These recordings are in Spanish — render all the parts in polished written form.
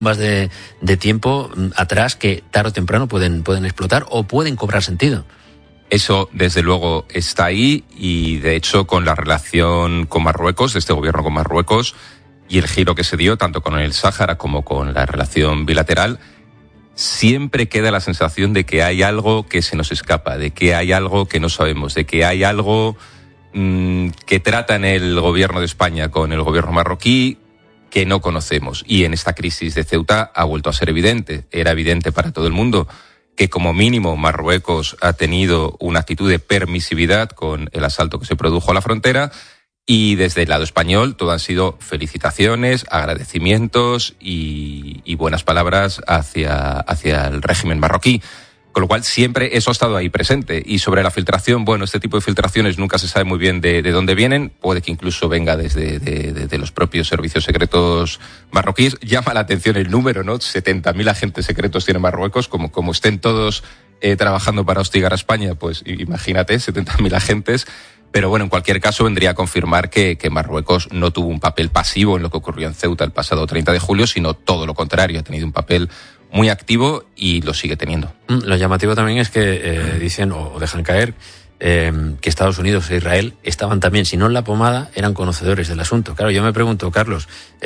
bombas de tiempo atrás que tarde o temprano pueden explotar o pueden cobrar sentido. Eso, desde luego, está ahí y, de hecho, con la relación con Marruecos, de este gobierno con Marruecos, y el giro que se dio, tanto con el Sáhara como con la relación bilateral, siempre queda la sensación de que hay algo que se nos escapa, de que hay algo que no sabemos, de que hay algo que tratan el gobierno de España con el gobierno marroquí que no conocemos. Y en esta crisis de Ceuta ha vuelto a ser evidente. Era evidente para todo el mundo que como mínimo Marruecos ha tenido una actitud de permisividad con el asalto que se produjo a la frontera, y desde el lado español todo han sido felicitaciones, agradecimientos y buenas palabras hacia el régimen marroquí. Con lo cual siempre eso ha estado ahí presente. Y sobre la filtración, bueno, este tipo de filtraciones nunca se sabe muy bien de dónde vienen. Puede que incluso venga desde los propios servicios secretos marroquíes. Llama la atención el número, ¿no? 70.000 agentes secretos tiene Marruecos. Como estén todos trabajando para hostigar a España, pues imagínate, 70.000 agentes. Pero bueno, en cualquier caso vendría a confirmar que Marruecos no tuvo un papel pasivo en lo que ocurrió en Ceuta el pasado 30 de julio, sino todo lo contrario. Ha tenido un papel muy activo y lo sigue teniendo. Lo llamativo también es que dicen o dejan caer que Estados Unidos e Israel estaban también, si no en la pomada, eran conocedores del asunto. Claro, yo me pregunto, Carlos,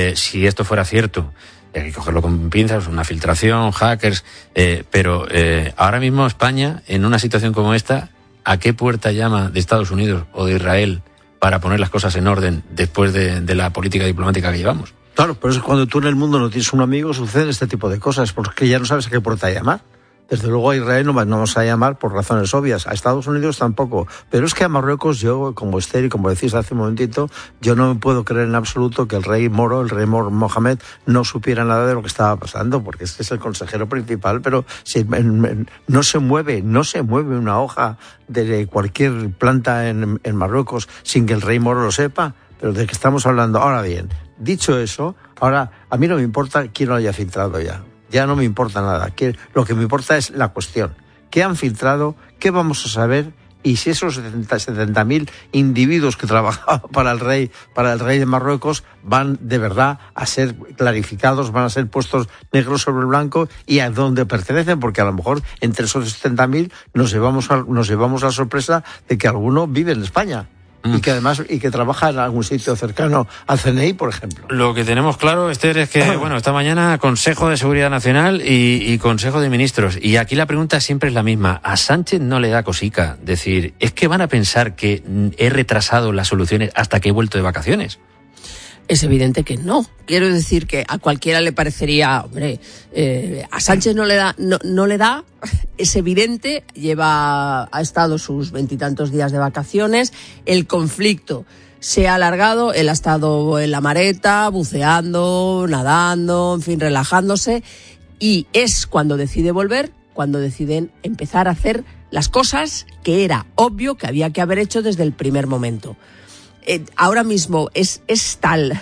si esto fuera cierto, hay que cogerlo con pinzas, una filtración, hackers, pero ahora mismo España, en una situación como esta, ¿a qué puerta llama de Estados Unidos o de Israel para poner las cosas en orden después de la política diplomática que llevamos? Claro, pero es cuando tú en el mundo no tienes un amigo, suceden este tipo de cosas, porque ya no sabes a qué puerta llamar. Desde luego a Israel no vamos a llamar por razones obvias, a Estados Unidos tampoco. Pero es que a Marruecos, yo, como Esther y como decís hace un momentito, yo no me puedo creer en absoluto que el rey Mohamed, no supiera nada de lo que estaba pasando, porque es el consejero principal, pero si no se mueve una hoja de cualquier planta en Marruecos sin que el rey Moro lo sepa. Pero ¿de qué estamos hablando? Ahora bien, dicho eso, ahora a mí no me importa quién lo haya filtrado ya. Ya no me importa nada. Lo que me importa es la cuestión. ¿Qué han filtrado? ¿Qué vamos a saber? Y si esos 70.000 individuos que trabajaban para el rey de Marruecos van de verdad a ser clarificados, van a ser puestos negros sobre el blanco y a dónde pertenecen, porque a lo mejor entre esos 70.000 nos llevamos la sorpresa de que alguno vive en España. Y que además que trabaja en algún sitio cercano al CNI, por ejemplo. Lo que tenemos claro, Esther, es que esta mañana Consejo de Seguridad Nacional y Consejo de Ministros. Y aquí la pregunta siempre es la misma. A Sánchez no le da cosica decir, ¿es que van a pensar que he retrasado las soluciones hasta que he vuelto de vacaciones? Es evidente que no. Quiero decir que a cualquiera le parecería, hombre, a Sánchez no le da, es evidente, ha estado sus 20 y tantos días de vacaciones, el conflicto se ha alargado, él ha estado en la mareta, buceando, nadando, en fin, relajándose, y es cuando decide volver, cuando deciden empezar a hacer las cosas que era obvio que había que haber hecho desde el primer momento. Ahora mismo es tal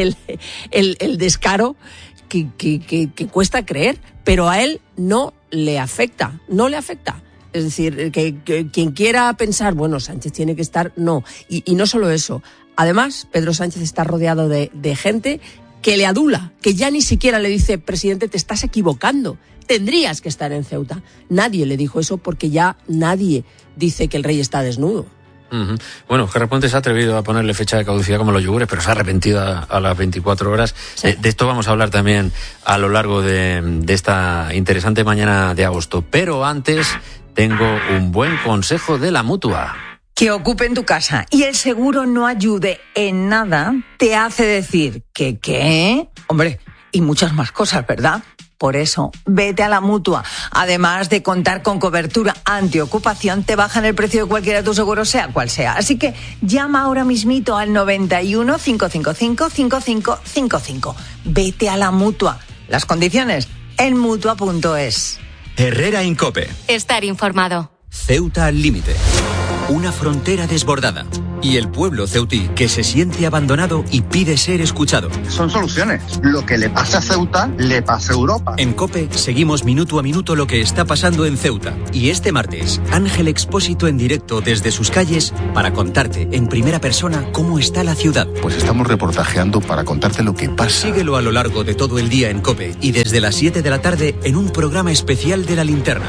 el descaro que cuesta creer, pero a él no le afecta. Es decir, que quien quiera pensar, bueno, Sánchez tiene que estar, no. Y no solo eso. Además, Pedro Sánchez está rodeado de gente que le adula, que ya ni siquiera le dice, presidente, te estás equivocando, tendrías que estar en Ceuta. Nadie le dijo eso porque ya nadie dice que el rey está desnudo. Uh-huh. Bueno, Gerard Puente se ha atrevido a ponerle fecha de caducidad como los yogures, pero se ha arrepentido a las 24 horas. Sí. De esto vamos a hablar también a lo largo de esta interesante mañana de agosto. Pero antes tengo un buen consejo de la Mutua. Que ocupen tu casa y el seguro no ayude en nada te hace decir que ¿qué? Hombre, y muchas más cosas, ¿verdad? Por eso, vete a la Mutua. Además de contar con cobertura antiocupación, te bajan el precio de cualquiera de tus seguros, sea cual sea. Así que llama ahora mismito al 91 555 5555. Vete a la Mutua. Las condiciones en Mutua.es. Herrera Incope. Estar informado. Ceuta al límite. Una frontera desbordada. Y el pueblo ceutí, que se siente abandonado y pide ser escuchado. Son soluciones. Lo que le pasa a Ceuta, le pasa a Europa. En COPE seguimos minuto a minuto lo que está pasando en Ceuta. Y este martes, Ángel Expósito en directo desde sus calles para contarte en primera persona cómo está la ciudad. Pues estamos reportajeando para contarte lo que pasa. Síguelo a lo largo de todo el día en COPE y desde las 7 de la tarde en un programa especial de La Linterna.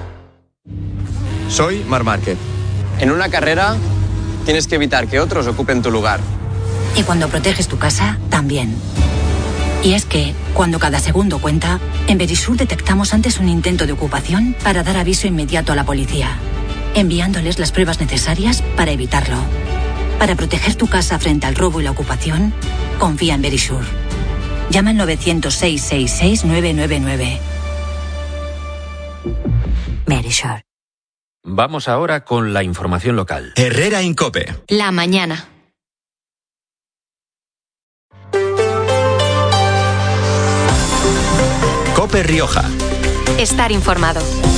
Soy Marc Márquez. En una carrera tienes que evitar que otros ocupen tu lugar. Y cuando proteges tu casa, también. Y es que, cuando cada segundo cuenta, en Verisur detectamos antes un intento de ocupación para dar aviso inmediato a la policía, enviándoles las pruebas necesarias para evitarlo. Para proteger tu casa frente al robo y la ocupación, confía en Verisur. Llama al 900-666-999. Verisur. Vamos ahora con la información local. Herrera en COPE. La mañana. COPE Rioja. Estar informado.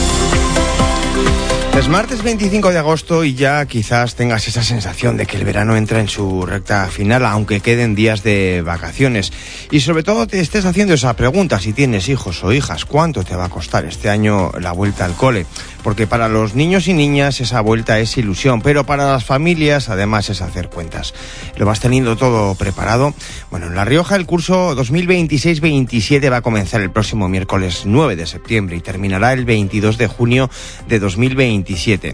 Es martes 25 de agosto y ya quizás tengas esa sensación de que el verano entra en su recta final, aunque queden días de vacaciones. Y sobre todo te estés haciendo esa pregunta, si tienes hijos o hijas, ¿cuánto te va a costar este año la vuelta al cole? Porque para los niños y niñas esa vuelta es ilusión, pero para las familias además es hacer cuentas. ¿Lo vas teniendo todo preparado? Bueno, en La Rioja el curso 2026-27 va a comenzar el próximo miércoles 9 de septiembre y terminará el 22 de junio de 2027.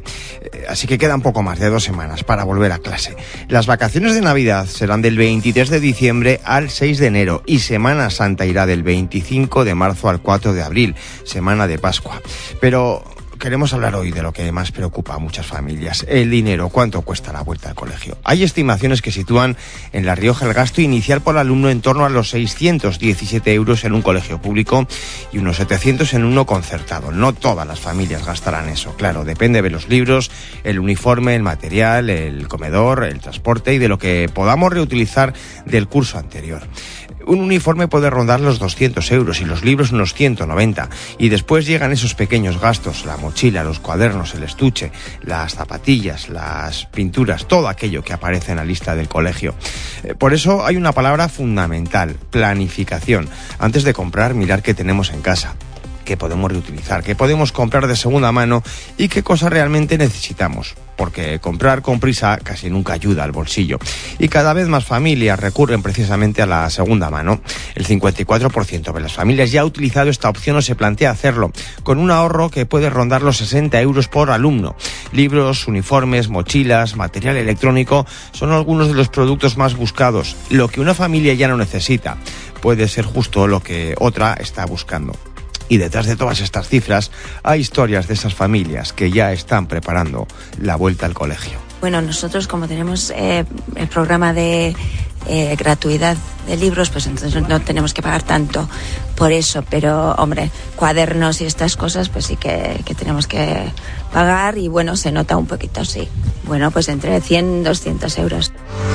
Así que quedan poco más de 2 semanas para volver a clase. Las vacaciones de Navidad serán del 23 de diciembre al 6 de enero y Semana Santa irá del 25 de marzo al 4 de abril, semana de Pascua. Pero queremos hablar hoy de lo que más preocupa a muchas familias, el dinero. ¿Cuánto cuesta la vuelta al colegio? Hay estimaciones que sitúan en La Rioja el gasto inicial por alumno en torno a los 617 euros en un colegio público y unos 700 en uno concertado. No todas las familias gastarán eso, claro, depende de los libros, el uniforme, el material, el comedor, el transporte y de lo que podamos reutilizar del curso anterior. Un uniforme puede rondar los 200 euros y los libros unos 190. Y después llegan esos pequeños gastos, la mochila, los cuadernos, el estuche, las zapatillas, las pinturas, todo aquello que aparece en la lista del colegio. Por eso hay una palabra fundamental, planificación. Antes de comprar, mirar qué tenemos en casa, qué podemos reutilizar, qué podemos comprar de segunda mano y qué cosas realmente necesitamos. Porque comprar con prisa casi nunca ayuda al bolsillo. Y cada vez más familias recurren precisamente a la segunda mano. El 54% de las familias ya ha utilizado esta opción o se plantea hacerlo, con un ahorro que puede rondar los 60 euros por alumno. Libros, uniformes, mochilas, material electrónico son algunos de los productos más buscados. Lo que una familia ya no necesita puede ser justo lo que otra está buscando. Y detrás de todas estas cifras hay historias de esas familias que ya están preparando la vuelta al colegio. Bueno, nosotros como tenemos el programa de gratuidad de libros, pues entonces no tenemos que pagar tanto por eso, pero hombre, cuadernos y estas cosas pues sí que tenemos que pagar y bueno, se nota un poquito, sí. Bueno, pues entre 100 y 200 euros.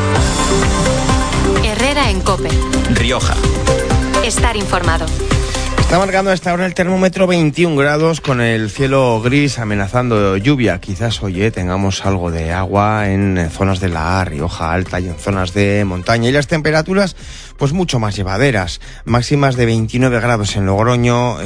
Herrera en COPE. Rioja. Estar informado. Está marcando a esta hora el termómetro 21 grados con el cielo gris amenazando lluvia. Quizás hoy tengamos algo de agua en zonas de la Rioja Alta y en zonas de montaña. Y las temperaturas pues mucho más llevaderas. Máximas de 29 grados en Logroño,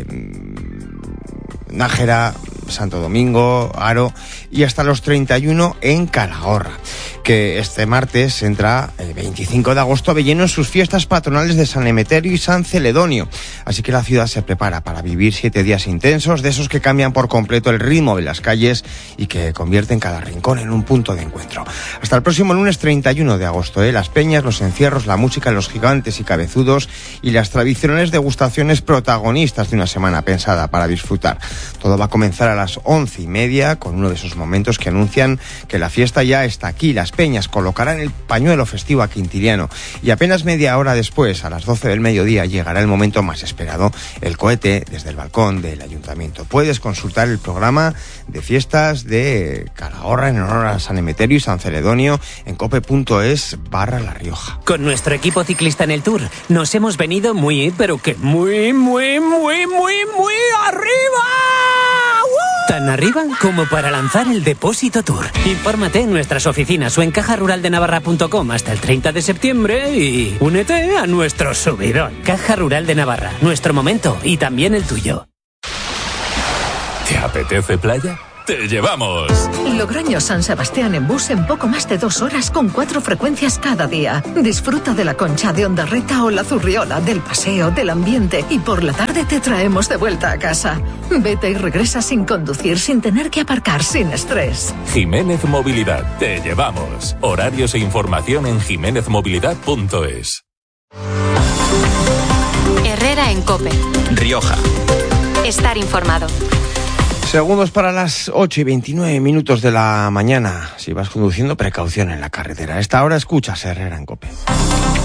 Nájera, Santo Domingo, Haro y hasta los 31 en Calahorra. Que este martes entra el 25 de agosto de lleno en sus fiestas patronales de San Emeterio y San Celedonio. Así que la ciudad se prepara para vivir 7 días intensos, de esos que cambian por completo el ritmo de las calles y que convierten cada rincón en un punto de encuentro. Hasta el próximo lunes 31 de agosto, las peñas, los encierros, la música, los gigantes y cabezudos y las tradicionales degustaciones protagonistas de una semana pensada para disfrutar. Todo va a comenzar a las 11:30 con uno de esos momentos que anuncian que la fiesta ya está aquí. Las peñas colocarán el pañuelo festivo a Quintiliano y apenas media hora después, a las 12 del mediodía, llegará el momento más esperado, el cohete desde el balcón del ayuntamiento. Puedes consultar el programa de fiestas de Calahorra en honor a San Emeterio y San Celedonio en cope.es/La Rioja. Con nuestro equipo ciclista en el Tour nos hemos venido muy, pero que muy arriba. ¡Woo! Tan arriba como para lanzar el Depósito Tour. Infórmate en nuestras oficinas o en cajaruraldenavarra.com hasta el 30 de septiembre y únete a nuestro subidón. Caja Rural de Navarra, nuestro momento y también el tuyo. ¿Te apetece playa? ¡Te llevamos! Logroño San Sebastián en bus en poco más de 2 horas con 4 frecuencias cada día. Disfruta de la Concha de Ondarreta o la Zurriola, del paseo, del ambiente y por la tarde te traemos de vuelta a casa. Vete y regresa sin conducir, sin tener que aparcar, sin estrés. Jiménez Movilidad. Te llevamos. Horarios e información en jimenezmovilidad.es. Herrera en COPE. Rioja. Estar informado. Segundos para las 8:29 de la mañana. Si vas conduciendo, precaución en la carretera. A esta hora escuchas Herrera en COPE.